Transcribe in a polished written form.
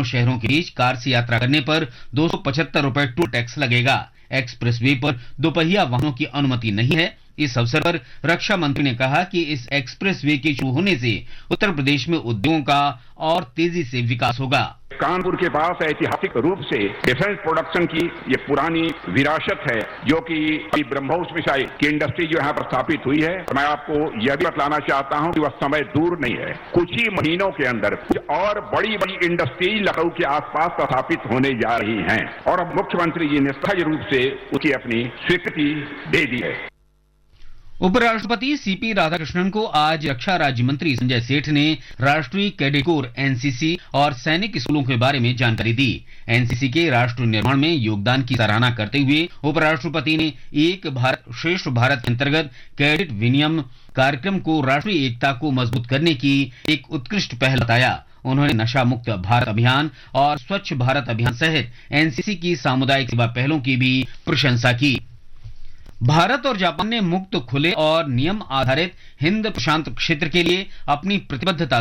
दोनों शहरों के बीच कार से यात्रा करने पर 275 रुपए टोल टैक्स लगेगा। एक्सप्रेसवे पर दोपहिया वाहनों की अनुमति नहीं है। इस अवसर पर रक्षा मंत्री ने कहा कि इस एक्सप्रेसवे के शुरू होने से उत्तर प्रदेश में उद्योगों का और तेजी से विकास होगा। कानपुर के पास ऐतिहासिक रूप से डिफेंस प्रोडक्शन की ये पुरानी विरासत है, जो कि ब्रह्मोस मिसाइल की इंडस्ट्री जो यहाँ पर स्थापित हुई है। मैं आपको यह भी बतलाना चाहता हूँ कि वह समय दूर नहीं है, कुछ ही महीनों के अंदर और बड़ी बड़ी इंडस्ट्री लखनऊ के आसपास स्थापित होने जा रही हैं और अब मुख्यमंत्री जी ने सहज रूप से उसकी अपनी स्वीकृति दे दी है। उपराष्ट्रपति सीपी राधाकृष्णन को आज रक्षा राज्य मंत्री संजय सेठ ने राष्ट्रीय कैडेट कोर एनसीसी और सैनिक स्कूलों के बारे में जानकारी दी। एनसीसी के राष्ट्र निर्माण में योगदान की सराहना करते हुए उपराष्ट्रपति ने एक भारत श्रेष्ठ भारत के अंतर्गत कैडेट विनियम कार्यक्रम को राष्ट्रीय एकता को मजबूत करने की एक उत्कृष्ट पहल बताया। उन्होंने नशा मुक्त भारत अभियान और स्वच्छ भारत अभियान सहित एनसीसी की सामुदायिक सेवा पहलों की भी प्रशंसा की। भारत और जापान ने मुक्त, खुले और नियम आधारित हिंद प्रशांत क्षेत्र के लिए अपनी प्रतिबद्धता